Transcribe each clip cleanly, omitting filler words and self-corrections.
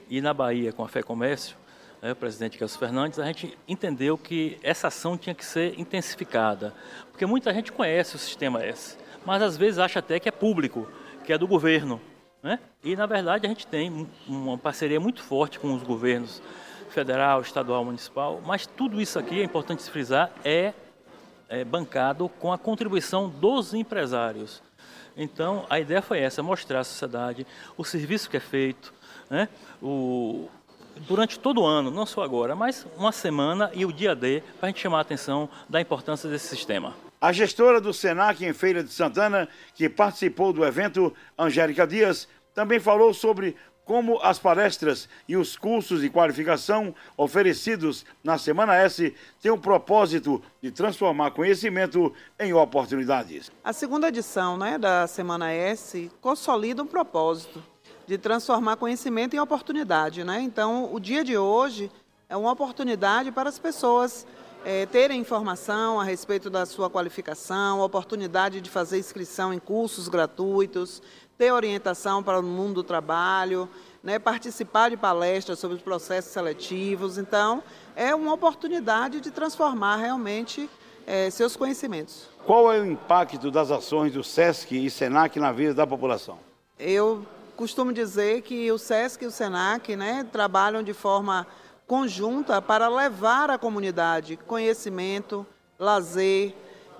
e na Bahia com a FEComércio, o presidente Kelso Fernandes, a gente entendeu que essa ação tinha que ser intensificada, porque muita gente conhece o Sistema S, mas às vezes acha até que é público, que é do governo, né? E na verdade a gente tem uma parceria muito forte com os governos federal, estadual, municipal, mas tudo isso aqui, é importante se frisar, é bancado com a contribuição dos empresários. Então a ideia foi essa, mostrar à sociedade o serviço que é feito, né? Durante todo o ano, não só agora, mas uma semana e o dia D, para a gente chamar a atenção da importância desse sistema. A gestora do SENAC em Feira de Santana, que participou do evento, Angélica Dias, também falou sobre como as palestras e os cursos de qualificação oferecidos na Semana S têm o propósito de transformar conhecimento em oportunidades. A segunda edição, da Semana S consolida um propósito de transformar conhecimento em oportunidade, Então, o dia de hoje é uma oportunidade para as pessoas terem informação a respeito da sua qualificação, oportunidade de fazer inscrição em cursos gratuitos, ter orientação para o mundo do trabalho, participar de palestras sobre os processos seletivos. Então, é uma oportunidade de transformar realmente seus conhecimentos. Qual é o impacto das ações do SESC e SENAC na vida da população? Eu costumo dizer que o SESC e o SENAC trabalham de forma conjunta para levar à comunidade conhecimento, lazer,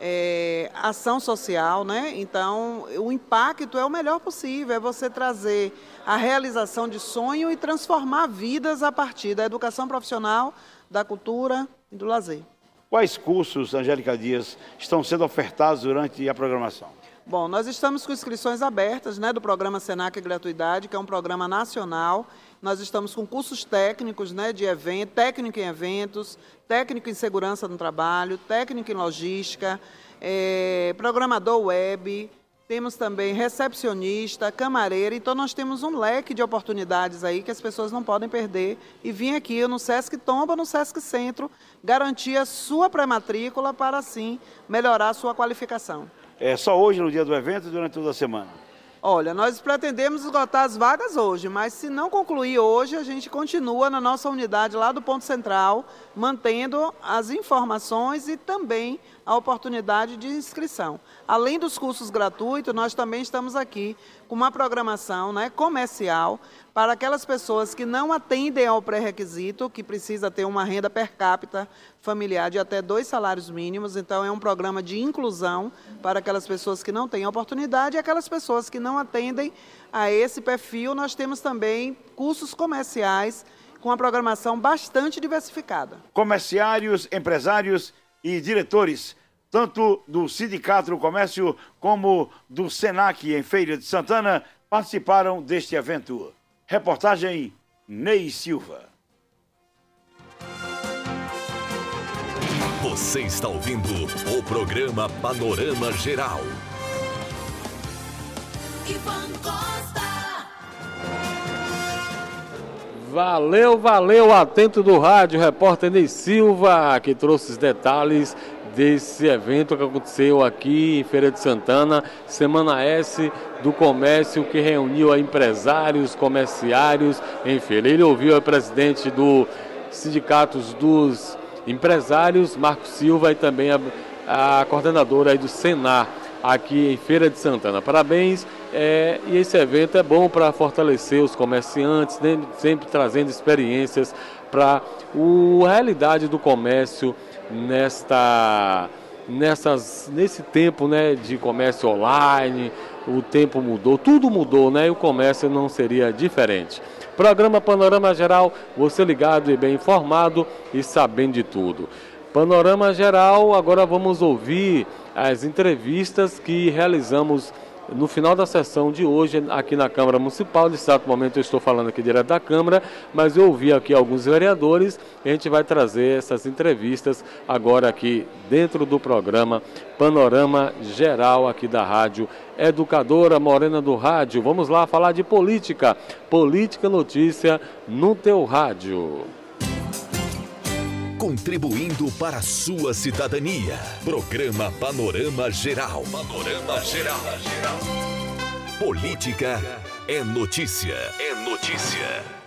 ação social, Então, o impacto é o melhor possível, é você trazer a realização de sonho e transformar vidas a partir da educação profissional, da cultura e do lazer. Quais cursos, Angélica Dias, estão sendo ofertados durante a programação? Bom, nós estamos com inscrições abertas do programa SENAC Gratuidade, que é um programa nacional. Nós estamos com cursos técnicos de evento, técnico em eventos, técnico em segurança no trabalho, técnico em logística, programador web, temos também recepcionista, camareira. Então nós temos um leque de oportunidades aí que as pessoas não podem perder e vir aqui no Sesc Tomba, no Sesc Centro, garantir a sua pré-matrícula para assim melhorar a sua qualificação. É só hoje no dia do evento ou durante toda a semana? Olha, nós pretendemos esgotar as vagas hoje, mas se não concluir hoje, a gente continua na nossa unidade lá do Ponto Central, mantendo as informações e também a oportunidade de inscrição. Além dos cursos gratuitos, nós também estamos aqui com uma programação comercial para aquelas pessoas que não atendem ao pré-requisito, que precisa ter uma renda per capita familiar de até 2 salários mínimos. Então, é um programa de inclusão para aquelas pessoas que não têm oportunidade e aquelas pessoas que não atendem a esse perfil. Nós temos também cursos comerciais com uma programação bastante diversificada. Comerciários, empresários e diretores, tanto do Sindicato do Comércio como do SENAC em Feira de Santana, participaram deste evento. Reportagem Ney Silva. Você está ouvindo o programa Panorama Geral. Ivan Costa. Valeu, atento do rádio, repórter Ney Silva, que trouxe os detalhes desse evento que aconteceu aqui em Feira de Santana, Semana S do Comércio, que reuniu empresários, comerciários em feira. Ele ouviu o presidente do Sindicato dos Empresários, Marco Silva, e também a coordenadora aí do Senar, aqui em Feira de Santana. Parabéns, e esse evento é bom para fortalecer os comerciantes, sempre trazendo experiências para a realidade do comércio nesse tempo de comércio online. O tempo mudou, tudo mudou, e o comércio não seria diferente. Programa Panorama Geral, você ligado e bem informado e sabendo de tudo. Panorama Geral, agora vamos ouvir as entrevistas que realizamos no final da sessão de hoje aqui na Câmara Municipal. Nesse exato momento eu estou falando aqui direto da Câmara, mas eu ouvi aqui alguns vereadores e a gente vai trazer essas entrevistas agora aqui dentro do programa Panorama Geral aqui da Rádio Educadora Morena do Rádio. Vamos lá falar de política. Política Notícia no teu rádio. Contribuindo para a sua cidadania. Programa Panorama Geral. Panorama Geral. Política é notícia. É notícia.